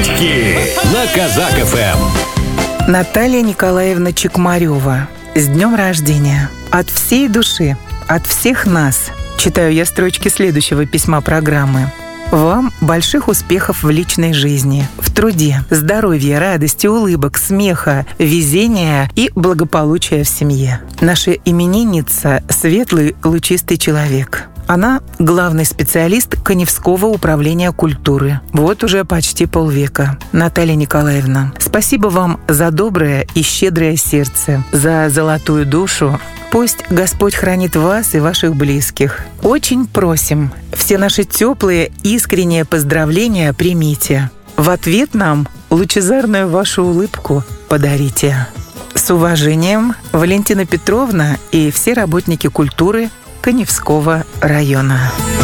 Цветочки на Казак ФМ. Наталья Николаевна Чекмарева. С днем рождения! От всей души, от всех нас, читаю я строчки следующего письма программы. Вам больших успехов в личной жизни, в труде, здоровья, радости, улыбок, смеха, везения и благополучия в семье. Наша именинница – светлый, лучистый человек. Она – главный специалист Каневского управления культуры. Вот уже почти полвека. Наталья Николаевна, спасибо вам за доброе и щедрое сердце, за золотую душу. Пусть Господь хранит вас и ваших близких. Очень просим, все наши теплые, искренние поздравления примите. В ответ нам лучезарную вашу улыбку подарите. С уважением, Валентина Петровна и все работники культуры Каневского района.